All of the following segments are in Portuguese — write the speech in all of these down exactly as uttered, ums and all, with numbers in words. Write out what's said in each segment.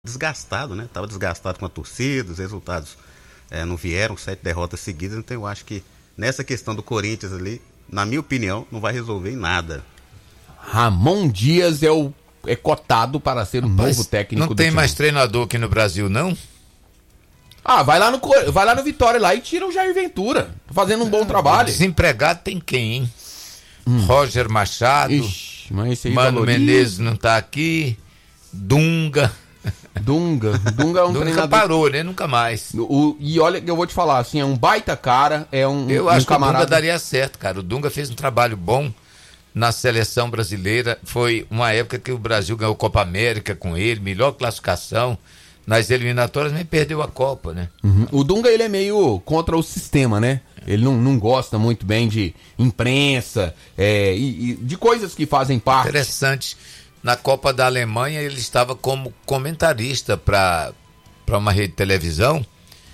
desgastado, né? Tava desgastado com a torcida, os resultados é, não vieram, sete derrotas seguidas, então eu acho que nessa questão do Corinthians ali, na minha opinião, não vai resolver em nada. Ramon Dias é, o, é cotado para ser o Mas novo técnico não do tem time. mais treinador aqui no Brasil, não? Ah, vai lá no, vai lá no Vitória lá e tira o Jair Ventura. Tá fazendo um bom trabalho. Desempregado tem quem, hein? Hum. Roger Machado. Ixi, mas esse aí Mano valoriza. Menezes não tá aqui. Dunga. Dunga. Dunga é um Dunga treinador. parou, né? Nunca mais. O, e olha que eu vou te falar, assim, é um baita cara, é um Eu um acho camarada... que o Dunga daria certo, cara. O Dunga fez um trabalho bom na seleção brasileira. Foi uma época que o Brasil ganhou Copa América com ele, melhor classificação. Nas eliminatórias nem perdeu a Copa, né? Uhum. O Dunga, ele é meio contra o sistema, né? Ele não, não gosta muito bem de imprensa, é, e, e de coisas que fazem parte. Interessante. Na Copa da Alemanha, ele estava como comentarista para para uma rede de televisão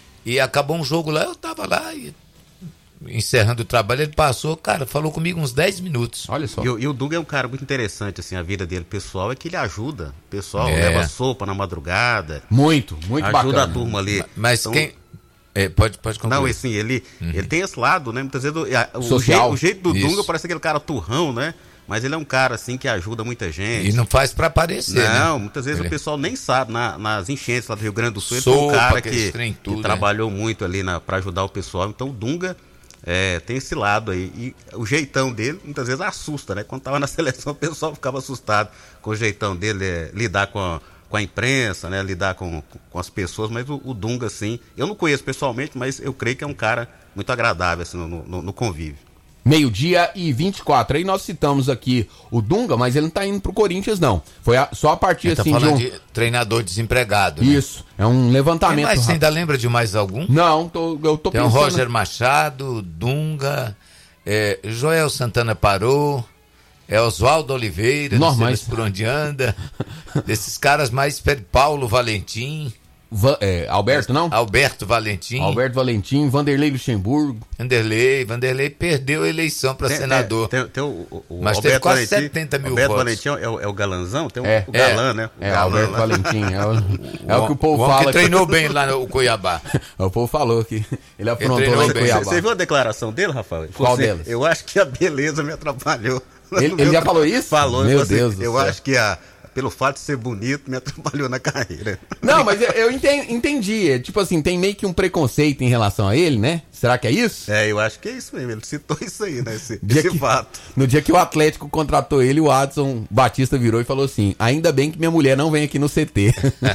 e acabou um jogo lá, eu estava lá e encerrando o trabalho, ele passou, cara, falou comigo uns dez minutos. Olha só. E, e o Dunga é um cara muito interessante, assim, a vida dele pessoal é que ele ajuda. O pessoal É. leva sopa na madrugada. Muito, muito ajuda bacana. a turma ali. Mas Então, quem... É, pode, pode concluir. Não, assim, ele, Uhum. ele tem esse lado, né? Muitas vezes o, o, Social. jeito, o jeito do Isso. Dunga parece aquele cara turrão, né? Mas ele é um cara, assim, que ajuda muita gente. E não faz pra aparecer, Não, né? muitas vezes Ele- o pessoal nem sabe, na- nas enchentes lá do Rio Grande do Sul, ele Sopa, foi um cara aqueles que, trem que tudo, né? trabalhou muito ali na, pra ajudar o pessoal. Então o Dunga é, tem esse lado aí. E o jeitão dele, muitas vezes assusta, né? Quando tava na seleção, o pessoal ficava assustado com o jeitão dele, é, lidar com a, com a imprensa, né? Lidar com, com as pessoas. Mas o, o Dunga, assim, eu não conheço pessoalmente, mas eu creio que é um cara muito agradável, assim, no, no, no convívio. Meio-dia e vinte e quatro. Aí nós citamos aqui o Dunga, mas ele não tá indo pro Corinthians, não. Foi a- só a partir, Ele tá assim, de falando um... de treinador desempregado, né? Isso, é um Tem levantamento. mais, você rápido. ainda lembra de mais algum? Não, tô, eu tô Tem o pensando... Roger Machado, Dunga, é, Joel Santana parou, é Oswaldo Oliveira, não sei Normais. mais por onde anda, desses caras mais, Paulo Valentim, Va- é, Alberto, não? Alberto Valentim, Alberto Valentim, Vanderlei Luxemburgo. Vanderlei, Vanderlei perdeu a eleição para Tem- senador. Tem, tem, tem o, o, o Mas teve Alberto quase Valentim, setenta mil Alberto votos. Valentim é o, é o galanzão? Tem o, É. o galã, né? O É, galã Alberto lá. Valentim. É o, é o que o povo homem fala. que treinou bem lá no Cuiabá. O povo falou que ele afrontou treinou lá em bem. Cuiabá. Você viu a declaração dele, Rafael? Ele falou Qual assim, delas? Eu acho que a beleza me atrapalhou. Ele- ele já falou isso? Falou. Meu Ele falou Deus assim, do Eu céu. acho que a, pelo fato de ser bonito me atrapalhou na carreira. Não, mas eu, eu enten- entendi. É, tipo assim, tem meio que um preconceito em relação a ele, né? Será que é isso? É, eu acho que é isso mesmo. Ele citou isso aí, né? Esse, Dia esse que- fato. No dia que o Atlético contratou ele, o Adson Batista virou e falou assim: ainda bem que minha mulher não vem aqui no C T.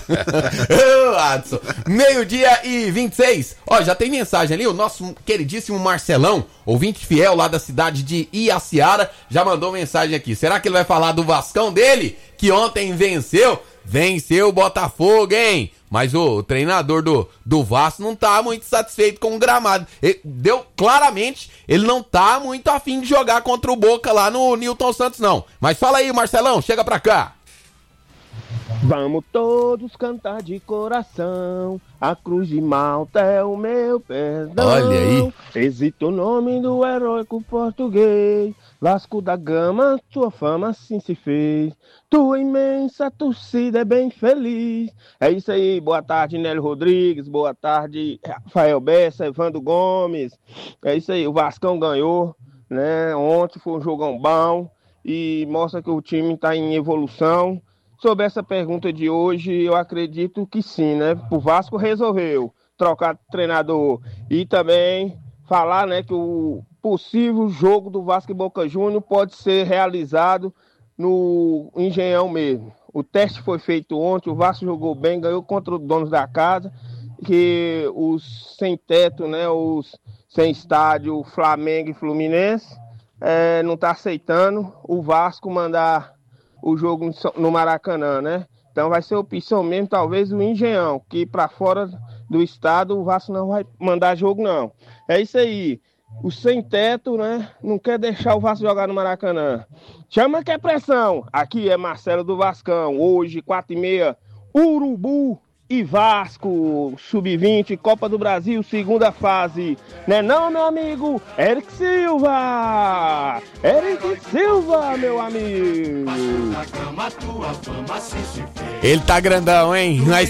Ô, Adson! Meio-dia e vinte e seis. Ó, já tem mensagem ali. O nosso queridíssimo Marcelão, ouvinte fiel lá da cidade de Iaciara, já mandou mensagem aqui. Será que ele vai falar do Vascão dele? Que ontem venceu? Venceu o Botafogo, hein? Mas o, o treinador do, do Vasco não tá muito satisfeito com o gramado. Ele deu claramente, ele não tá muito afim de jogar contra o Boca lá no Newton Santos, não. Mas fala aí, Marcelão, chega pra cá. Vamos todos cantar de coração, a cruz de Malta é o meu perdão. Olha aí. Existe o nome do heróico português, Vasco da Gama, tua fama assim se fez. Tua imensa torcida é bem feliz. É isso aí, boa tarde, Nélio Rodrigues, boa tarde, Rafael Bessa, Evandro Gomes. É isso aí, o Vascão ganhou, né? Ontem foi um jogão bom e mostra que o time está em evolução. Sobre essa pergunta de hoje, eu acredito que sim, né? O Vasco resolveu trocar de treinador e também falar, né, que o possível jogo do Vasco e Boca Juniors pode ser realizado no Engenhão mesmo. O teste foi feito ontem, o Vasco jogou bem, ganhou contra os donos da casa, que os sem teto, né, os sem estádio, Flamengo e Fluminense, é, não está aceitando o Vasco mandar o jogo no Maracanã, né? Então vai ser opção mesmo, talvez o Engenhão, que para fora do estado o Vasco não vai mandar jogo, não. É isso aí. O sem teto, né? Não quer deixar o Vasco jogar no Maracanã. Chama que é pressão. Aqui é Marcelo do Vascão. Hoje, quatro e meia, Urubu e Vasco, sub vinte, Copa do Brasil, segunda fase. Né não, meu amigo? Eric Silva! Eric Silva, meu amigo! Ele tá grandão, hein? Mas